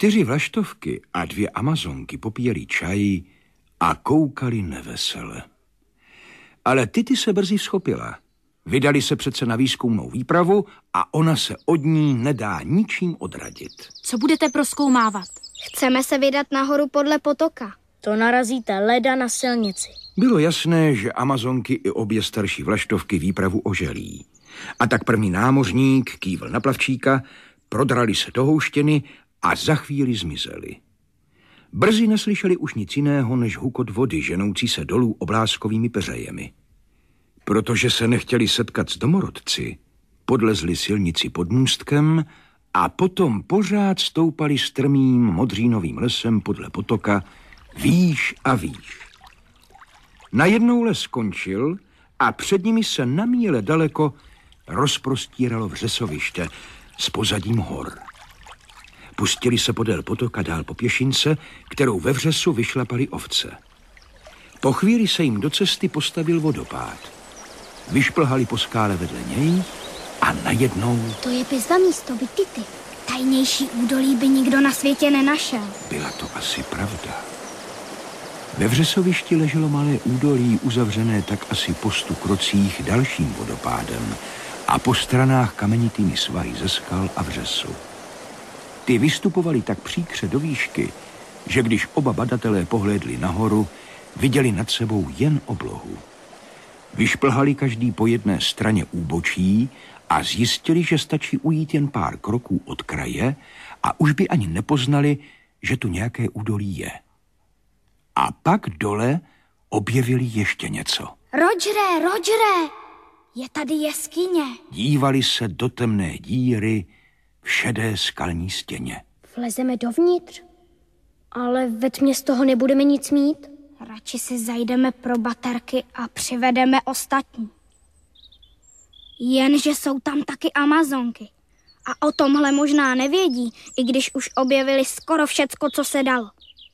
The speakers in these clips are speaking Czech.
4 vlaštovky a 2 amazonky popíjeli čaj a koukali nevesele. Ale Tity se brzy vzchopila. Vydali se přece na výzkumnou výpravu a ona se od ní nedá ničím odradit. Co budete prozkoumávat? Chceme se vydat nahoru podle potoka. To narazíte leda na silnici. Bylo jasné, že amazonky i obě starší vlaštovky výpravu oželí. A tak první námořník kývl na plavčíka, prodrali se do houštěny a za chvíli zmizeli. Brzy neslyšeli už nic jiného než hukot vody ženoucí se dolů obláskovými peřejemi. Protože se nechtěli setkat s domorodci, podlezli silnici pod můstkem a potom pořád stoupali strmým modřínovým lesem podle potoka výš a výš. Najednou les skončil a před nimi se na míle daleko rozprostíralo vřesoviště s pozadím hor. Pustili se podél potoka dál po pěšince, kterou ve vřesu vyšlapali ovce. Po chvíli se jim do cesty postavil vodopád. Vyšplhali po skále vedle něj a najednou... To je bezva místo, by Tity. Tajnější údolí by nikdo na světě nenašel. Byla to asi pravda. Ve vřesovišti leželo malé údolí, uzavřené tak asi po 100 krocích dalším vodopádem a po stranách kamenitými svahy ze skal a vřesu. Ty vystupovaly tak příkře do výšky, že když oba badatelé pohlédli nahoru, viděli nad sebou jen oblohu. Vyšplhali každý po jedné straně úbočí a zjistili, že stačí ujít jen pár kroků od kraje a už by ani nepoznali, že tu nějaké údolí je. A pak dole objevili ještě něco. Rogere, je tady jeskyně. Dívali se do temné díry v šedé skalní stěně. Vlezeme dovnitř, ale ve tmě z toho nebudeme nic mít. Radši si zajdeme pro baterky a přivedeme ostatní. Jenže jsou tam taky amazonky. A o tomhle možná nevědí, i když už objevili skoro všecko, co se dalo.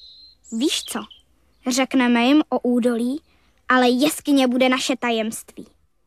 Víš co? Řekneme jim o údolí, ale jeskyně bude naše tajemství.